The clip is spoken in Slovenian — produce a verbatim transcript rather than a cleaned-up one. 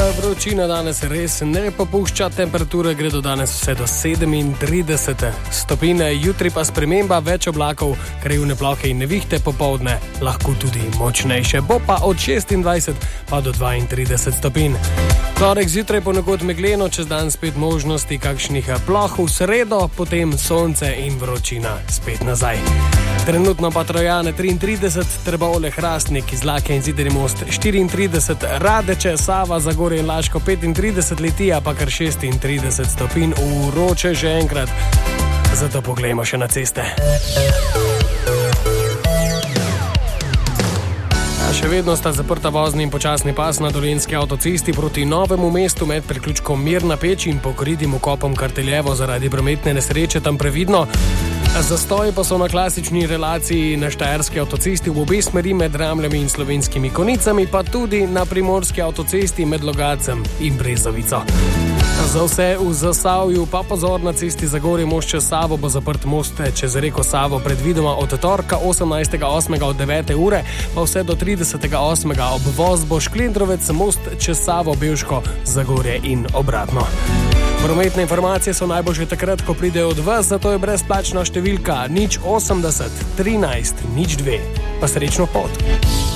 Vročina danes res ne popušča, temperature gredo danes vse do sedemintrideset stopinj, jutri pa sprememba, več oblakov, krajevne plohe in nevihte, popoldne lahko tudi močnejše, bo pa od šestindvajset pa do dvaintrideset stopinj. Torek zjutraj ponekod megleno, čez dan spet možnosti kakšnih ploh, v sredo potem sonce in vročina spet nazaj. Trenutno pa Trojane triintrideset, Trbovlje, Hrastnik, Izlake in Zidani Most štiriintrideset, Radeče, Sava, Zagorje in Laško petintrideset, Litija pa kar šestintrideset stopinj, vroče že enkrat. Zato poglejmo še na ceste. Še vedno sta zaprta vozni in počasni pas na Dolenjski avtocesti proti Novemu mestu med priključkom Mirna Peč in pokritim vkopom Karteljevo zaradi prometne nesreče, tam previdno. Zastoji pa so na klasični relaciji na Štajerski avtocesti v obe smeri med Ramljami in Slovenskimi Konicami, pa tudi na Primorski avtocesti med Logatcem in Brezovico. Za vse v Zasavju pa pozor, na cesti Zagorje most čez Savo bo zaprt most čez reko Savo predvidoma od torka osemnajstega osmega od devete ure pa vse do tridesetega osmega obvoz bo Šklendrovec, most čez Savo, Bevško, Zagorje in obratno. Prometne informacije so najboljše takrat, ko pridejo od vas, zato je brezplačna številka nič osemdeset trinajst nič dve. Pa srečno pot!